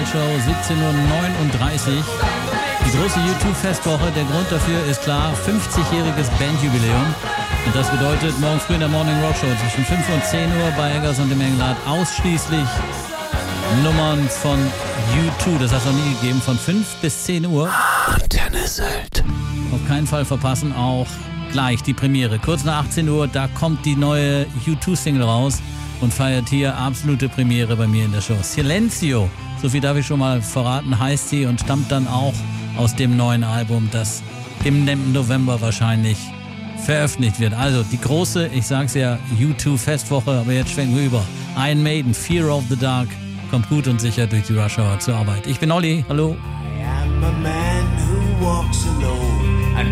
Live-Show, 17:39 Uhr. Die große U2-Festwoche, der Grund dafür ist klar, 50-jähriges Bandjubiläum. Und das bedeutet, morgen früh in der Morning Rock Show zwischen 5 und 10 Uhr bei Eggers und dem Engelhardt ausschließlich Nummern von U2. Das hat es noch nie gegeben, von 5 bis 10 Uhr. Antenne Sylt. Auf keinen Fall verpassen, auch gleich die Premiere. Kurz nach 18 Uhr, da kommt die neue U2-Single raus und feiert hier absolute Premiere bei mir in der Show. Silencio, so viel darf ich schon mal verraten, heißt sie und stammt dann auch aus dem neuen Album, das im November wahrscheinlich veröffentlicht wird. Also die große, ich sag's ja, U2-Festwoche, aber jetzt schwenken wir über. Iron Maiden, Fear of the Dark, kommt gut und sicher durch die Rush Hour zur Arbeit. Ich bin Olli, hallo. I am a man who walks alone.